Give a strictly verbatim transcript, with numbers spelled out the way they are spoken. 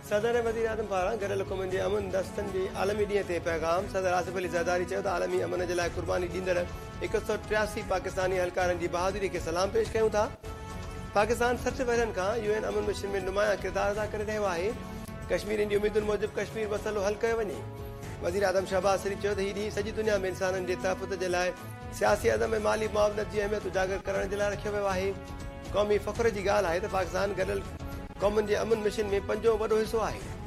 सदर वज़ीर आज़म पारां गॾियल क़ौमुनि जे अमन दस्तनि जे आलमी ॾींहं ते पैगाम। सदर आसिफ अली ज़रदारी चयो त आलमी अमन जे लाइ क़ुर्बानी ॾींदड़ हिकु सौ टियासी पाकिस्तानी हलकारनि जी बहादुरी खे सलाम पेश कयूं था। पाकिस्तान सठ वरनि खां यूएन अमन मिशन में नुमाया किरदारु अदा करे रहियो आहे। कश्मीर जी उमीदुनि मूजिबि कश्मीर मसइलो हल कयो वञे। वज़ीर आज़म शहबाज़ शरीफ़ चयो त हीउ ॾींहुं सॼी दुनिया में इंसाननि जे तहफ़ुज़ जे लाइ सियासी अदम ऐं माली मुआवनत जी अहमियत उजागर करण जे लाइ रखियो वियो आहे। क़ौमी फ़ख़्र जी ॻाल्हि आहे त पाकिस्तान गॾियल क़ौमुनि जे अमन मिशन में पंजो वॾो हिसो आहे।